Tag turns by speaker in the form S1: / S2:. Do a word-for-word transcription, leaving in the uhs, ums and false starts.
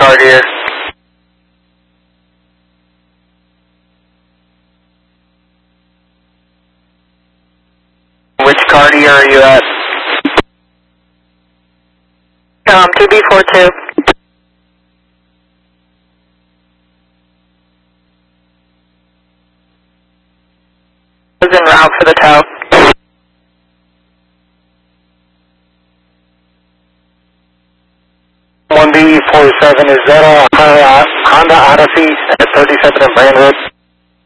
S1: Cartier. Which Cartier are you at? Um, two B four two. Was en route for the tow. one B forty-seven, is that a Honda Odyssey at thirty-seven in Brandwood?